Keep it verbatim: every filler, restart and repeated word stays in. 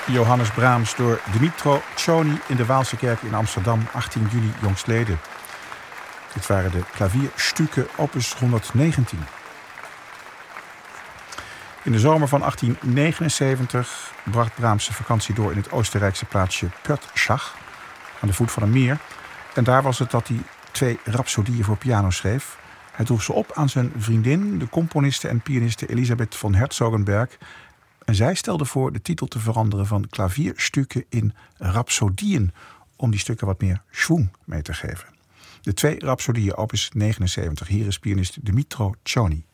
Johannes Brahms door Dmytro Tchony in de Waalse kerk in Amsterdam, achttien juli jongstleden. Dit waren de klavierstukken opus honderddnegentien. In de zomer van achttien negenenzeventig bracht Brahms zijn vakantie door in het Oostenrijkse plaatsje Pörtschach, aan de voet van een meer. En daar was het dat hij twee rhapsodieën voor piano schreef. Hij droeg ze op aan zijn vriendin, de componiste en pianiste Elisabeth von Herzogenberg. En zij stelde voor de titel te veranderen van klavierstukken in rhapsodieën, om die stukken wat meer schwung mee te geven. De twee rhapsodieën opus negenenzeventig. Hier is pianist Dmytro Tchony.